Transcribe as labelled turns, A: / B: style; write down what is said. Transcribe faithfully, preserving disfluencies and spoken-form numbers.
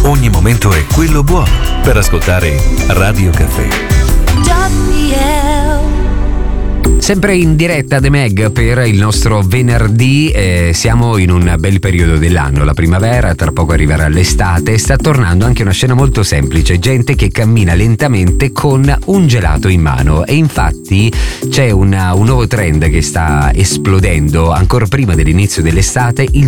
A: ogni momento è quello buono per ascoltare Radio Caffè.
B: Sempre in diretta The Mag per il nostro venerdì, eh, siamo in un bel periodo dell'anno, la primavera, tra poco arriverà l'estate, sta tornando anche una scena molto semplice, gente che cammina lentamente con un gelato in mano, e infatti c'è una, un nuovo trend che sta esplodendo ancora prima dell'inizio dell'estate, il